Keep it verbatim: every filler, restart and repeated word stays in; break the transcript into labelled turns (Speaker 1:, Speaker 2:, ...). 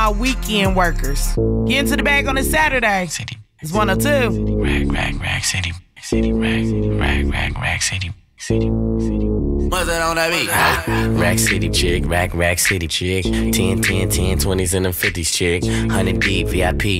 Speaker 1: our weekend workers. Get into the bag on a Saturday.
Speaker 2: City.
Speaker 1: It's one oh two.
Speaker 2: Rag, rag, rag, city. City, rag, rag, rag, rag, city. City, city.
Speaker 3: What's that on that beat?
Speaker 2: Rack City chick, rack, rack city chick. ten, ten, ten, twenties and them fifties chick. one hundred deep, V I P.